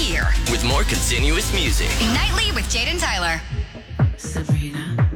here with more continuous music. nightly with Jade and Tyler. Sabrina.